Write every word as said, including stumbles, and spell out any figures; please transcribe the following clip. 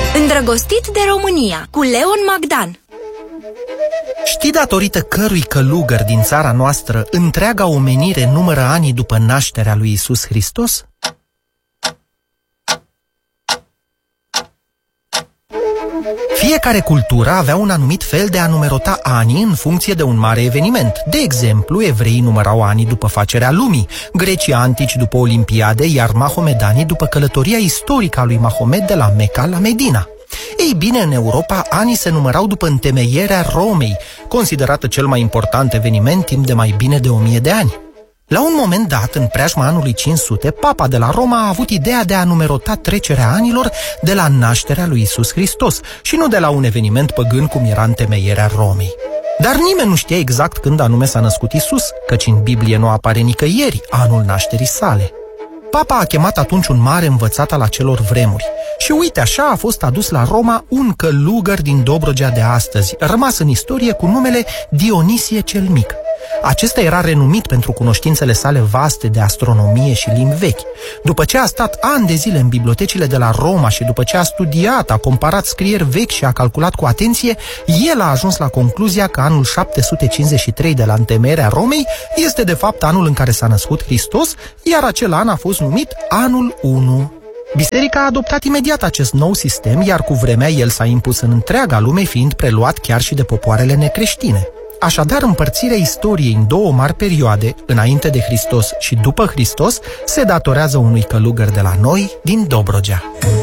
Îndrăgostit de România, cu Leon Magdan. Știi datorită cărui călugăr din țara noastră întreaga omenire numără anii după nașterea lui Iisus Hristos? Fiecare cultură avea un anumit fel de a numerota anii în funcție de un mare eveniment. De exemplu, evreii numărau anii după facerea lumii, grecii antici după Olimpiade, iar mahomedanii după călătoria istorică a lui Mahomed de la Mecca la Medina. Ei bine, în Europa, anii se numărau după întemeierea Romei, considerată cel mai important eveniment timp de mai bine de o mie de ani. La un moment dat, în preajma anului cinci sute, papa de la Roma a avut ideea de a numerota trecerea anilor de la nașterea lui Iisus Hristos și nu de la un eveniment păgân cum era întemeierea Romei. Dar nimeni nu știa exact când anume s-a născut Iisus, căci în Biblie nu apare nicăieri anul nașterii sale. Papa a chemat atunci un mare învățat al acelor vremuri. Și uite așa a fost adus la Roma un călugăr din Dobrogea de astăzi, rămas în istorie cu numele Dionisie cel Mic. Acesta era renumit pentru cunoștințele sale vaste de astronomie și limbi vechi. După ce a stat ani de zile în bibliotecile de la Roma și după ce a studiat, a comparat scrieri vechi și a calculat cu atenție, el a ajuns la concluzia că anul șapte sute cincizeci și trei de la întemeierea Romei este de fapt anul în care s-a născut Hristos, iar acel an a fost numit anul unu. Biserica a adoptat imediat acest nou sistem, iar cu vremea el s-a impus în întreaga lume, fiind preluat chiar și de popoarele necreștine. Așadar, împărțirea istoriei în două mari perioade, înainte de Hristos și după Hristos, se datorează unui călugăr de la noi, din Dobrogea.